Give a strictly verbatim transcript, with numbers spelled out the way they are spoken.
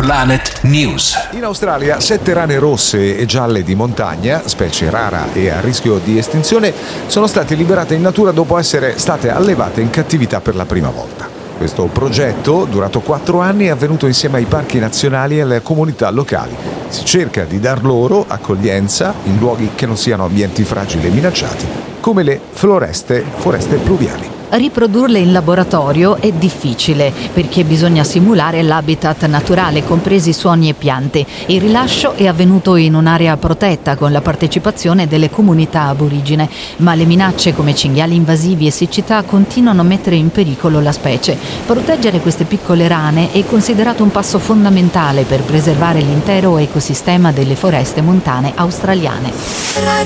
Planet News. In Australia sette rane rosse e gialle di montagna, specie rara e a rischio di estinzione, sono state liberate in natura dopo essere state allevate in cattività per la prima volta. Questo progetto, durato quattro anni, è avvenuto insieme ai parchi nazionali e alle comunità locali. Si cerca di dar loro accoglienza in luoghi che non siano ambienti fragili e minacciati, come le floreste, foreste pluviali. Riprodurle in laboratorio è difficile perché bisogna simulare l'habitat naturale, compresi suoni e piante. Il rilascio è avvenuto in un'area protetta con la partecipazione delle comunità aborigene, ma le minacce come cinghiali invasivi e siccità continuano a mettere in pericolo la specie. Proteggere queste piccole rane è considerato un passo fondamentale per preservare l'intero ecosistema delle foreste montane australiane.